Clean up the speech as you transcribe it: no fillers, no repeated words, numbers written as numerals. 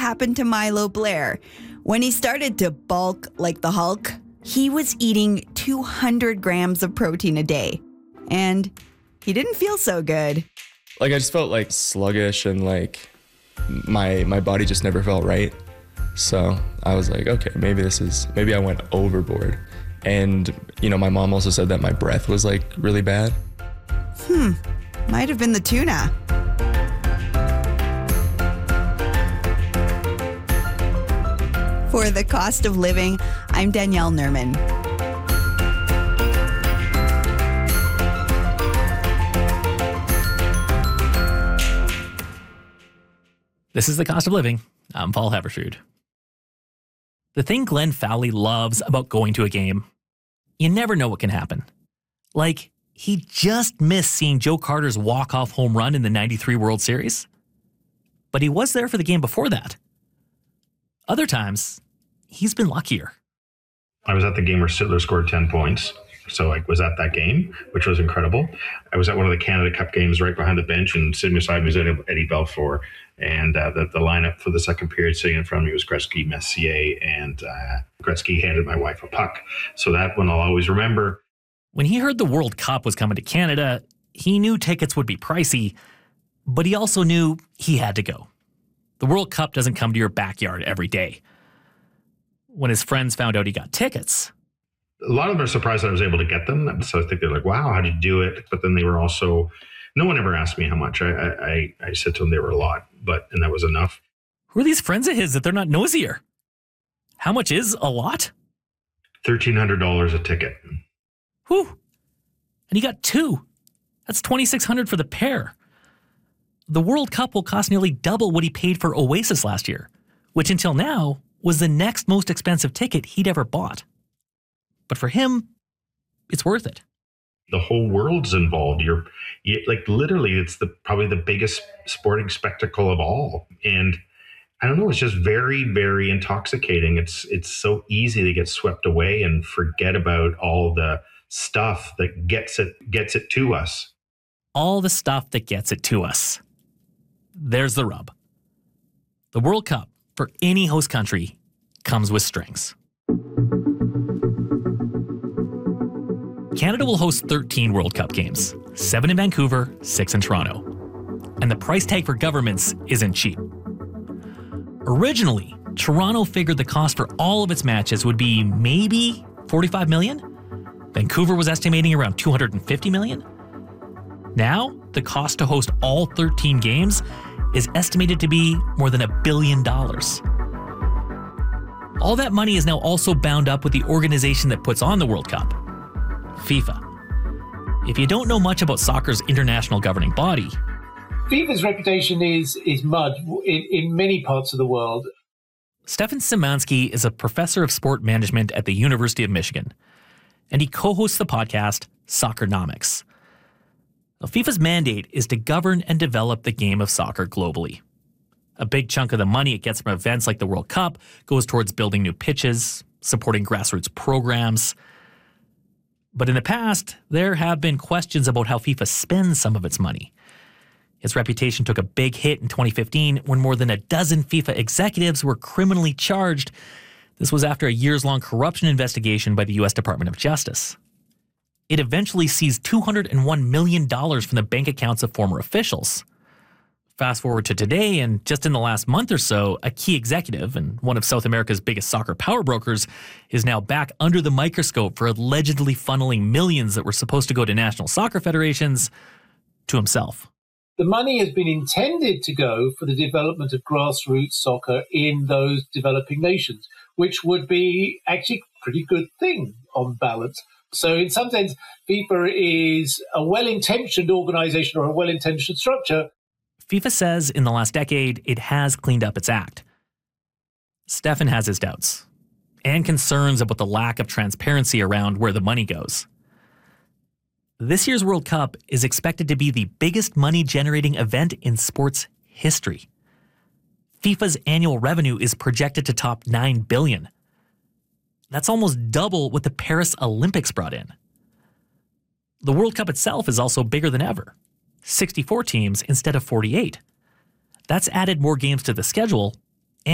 happened to Milo Blair. When he started to bulk like the Hulk, he was eating 200 grams of protein a day. And he didn't feel so good. Like, I just felt like sluggish and like my body just never felt right. So I was like, okay, maybe I went overboard. And, you know, my mom also said that my breath was like really bad. Might have been the tuna. For The Cost of Living, I'm Danielle Nerman. This is The Cost of Living. I'm Paul Haberstrood. The thing Glenn Fowley loves about going to a game, you never know what can happen. Like, he just missed seeing Joe Carter's walk-off home run in the 93 World Series. But he was there for the game before that. Other times, he's been luckier. I was at the game where Sittler scored 10 points. So I was at that game, which was incredible. I was at one of the Canada Cup games right behind the bench, and sitting beside me was Eddie Belfour. And the lineup for the second period sitting in front of me was Gretzky, Messier, and Gretzky handed my wife a puck. So that one I'll always remember. When he heard the World Cup was coming to Canada, he knew tickets would be pricey, but he also knew he had to go. The World Cup doesn't come to your backyard every day. When his friends found out he got tickets, a lot of them are surprised that I was able to get them. So I think they're like, wow, how did you do it? But then they were also, no one ever asked me how much. I said to them they were a lot, and that was enough. Who are these friends of his that they're not nosier? How much is a lot? $1,300 a ticket. Whew. And he got two. That's $2,600 for the pair. The World Cup will cost nearly double what he paid for Oasis last year, which until now was the next most expensive ticket he'd ever bought. But for him, it's worth it. The whole world's involved. You like literally, it's probably the biggest sporting spectacle of all. And I don't know, it's just very, very intoxicating. It's so easy to get swept away and forget about all the stuff that gets it to us. All the stuff that gets it to us. There's the rub. The World Cup, for any host country, comes with strings. Canada will host 13 World Cup games, 7 in Vancouver, 6 in Toronto. And the price tag for governments isn't cheap. Originally, Toronto figured the cost for all of its matches would be maybe $45 million. Vancouver was estimating around $250 million. Now, the cost to host all 13 games is estimated to be more than $1 billion. All that money is now also bound up with the organization that puts on the World Cup, FIFA. If you don't know much about soccer's international governing body, FIFA's reputation is mud in many parts of the world. Stefan Szymanski is a professor of sport management at the University of Michigan, and he co-hosts the podcast Soccernomics. Now, FIFA's mandate is to govern and develop the game of soccer globally. A big chunk of the money it gets from events like the World Cup goes towards building new pitches, supporting grassroots programs. But in the past, there have been questions about how FIFA spends some of its money. Its reputation took a big hit in 2015 when more than a dozen FIFA executives were criminally charged. This was after a years-long corruption investigation by the U.S. Department of Justice. It eventually seized $201 million from the bank accounts of former officials. Fast forward to today, and just in the last month or so, a key executive and one of South America's biggest soccer power brokers is now back under the microscope for allegedly funneling millions that were supposed to go to national soccer federations to himself. The money has been intended to go for the development of grassroots soccer in those developing nations, which would be actually a pretty good thing on balance. So in some sense, FIFA is a well-intentioned organization or a well-intentioned structure. FIFA says in the last decade, it has cleaned up its act. Stefan has his doubts and concerns about the lack of transparency around where the money goes. This year's World Cup is expected to be the biggest money-generating event in sports history. FIFA's annual revenue is projected to top $9 billion. That's almost double what the Paris Olympics brought in. The World Cup itself is also bigger than ever. 64 teams instead of 48. That's added more games to the schedule